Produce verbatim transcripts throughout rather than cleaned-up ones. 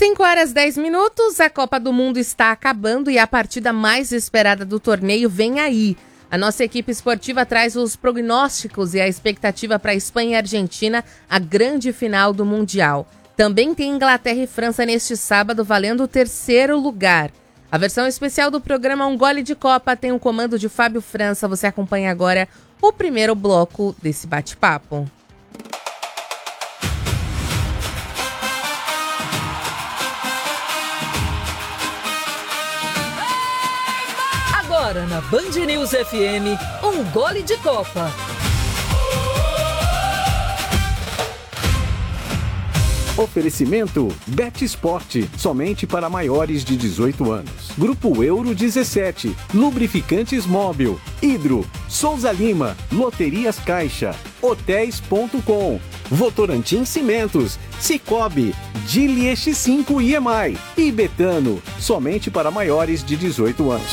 cinco horas e dez minutos, a Copa do Mundo está acabando e a partida mais esperada do torneio vem aí. A nossa equipe esportiva traz os prognósticos e a expectativa para a Espanha e Argentina, a grande final do Mundial. Também tem Inglaterra e França neste sábado, valendo o terceiro lugar. A versão especial do programa Um Gole de Copa tem o comando de Fábio França. Você acompanha agora o primeiro bloco desse bate-papo. Agora na Band News F M, Um Gole de Copa. Oferecimento Bet Sport, somente para maiores de dezoito anos. Grupo Euro dezessete, Lubrificantes Móbil, Hidro, Souza Lima, Loterias Caixa, Hotéis ponto com, Votorantim Cimentos, Cicobi, Gili X cinco I M I e Betano, somente para maiores de dezoito anos.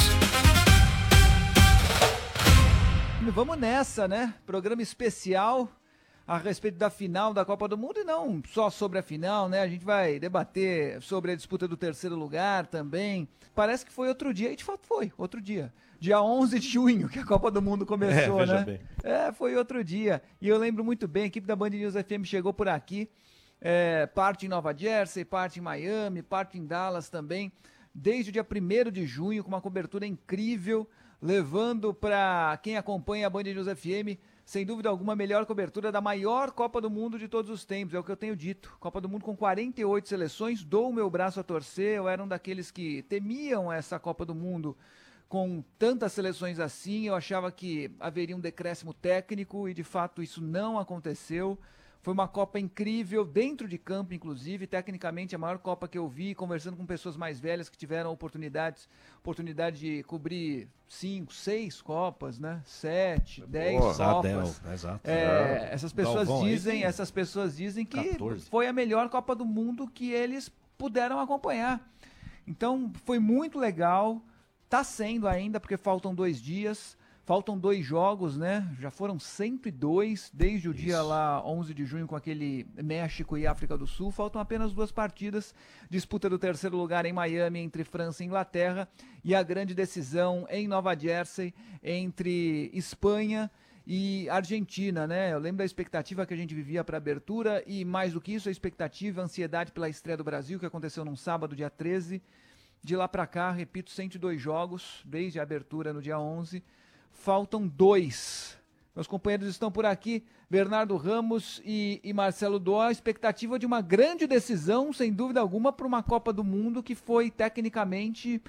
Vamos nessa, né? Programa especial a respeito da final da Copa do Mundo e não só sobre a final, né? A gente vai debater sobre a disputa do terceiro lugar também. Parece que foi outro dia, e de fato foi, outro dia. Dia onze de junho que a Copa do Mundo começou, é, né? Bem. É, foi outro dia. E eu lembro muito bem, a equipe da Band News F M chegou por aqui, é, parte em Nova Jersey, parte em Miami, parte em Dallas também, desde o dia primeiro de junho, com uma cobertura incrível, levando para quem acompanha a Band News F M, sem dúvida alguma, a melhor cobertura da maior Copa do Mundo de todos os tempos, é o que eu tenho dito. Copa do Mundo com quarenta e oito seleções, dou o meu braço a torcer, eu era um daqueles que temiam essa Copa do Mundo com tantas seleções assim, eu achava que haveria um decréscimo técnico e de fato isso não aconteceu. Foi uma Copa incrível, dentro de campo, inclusive, tecnicamente a maior Copa que eu vi, conversando com pessoas mais velhas que tiveram oportunidades, oportunidade de cobrir cinco, seis Copas, né? Sete, dez oh, Copas. Exato. É, essas pessoas Galvão, dizem, essas pessoas dizem que quatorze. Foi a melhor Copa do Mundo que eles puderam acompanhar. Então, foi muito legal, tá sendo ainda, porque faltam dois dias. Faltam dois jogos, né? Já foram cento e dois desde o Isso. dia lá onze de junho com aquele México e África do Sul. Faltam apenas duas partidas. Disputa do terceiro lugar em Miami entre França e Inglaterra e a grande decisão em Nova Jersey entre Espanha e Argentina, né? Eu lembro da expectativa que a gente vivia para a abertura e mais do que isso, a expectativa, a ansiedade pela estreia do Brasil, que aconteceu num sábado, dia treze. De lá para cá, repito, cento e dois jogos desde a abertura no dia onze. Faltam dois. Meus companheiros estão por aqui, Bernardo Ramos e, e Marcelo Dó. A expectativa de uma grande decisão, sem dúvida alguma, para uma Copa do Mundo que foi tecnicamente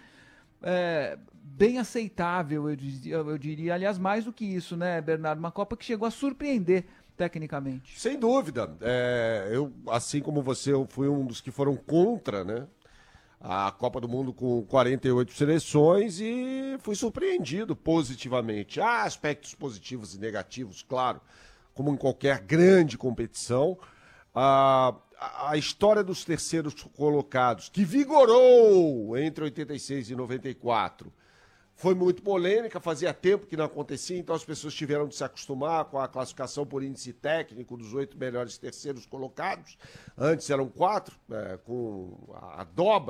é, bem aceitável, eu, eu diria. Aliás, mais do que isso, né, Bernardo? Uma Copa que chegou a surpreender tecnicamente. Sem dúvida. É, eu, assim como você, eu fui um dos que foram contra, né? A Copa do Mundo com quarenta e oito seleções e fui surpreendido positivamente. Há aspectos positivos e negativos, claro, como em qualquer grande competição. A, a história dos terceiros colocados, que vigorou entre oitenta e seis e noventa e quatro, foi muito polêmica, fazia tempo que não acontecia, então as pessoas tiveram de se acostumar com a classificação por índice técnico dos oito melhores terceiros colocados. Antes eram quatro, é, com a dobra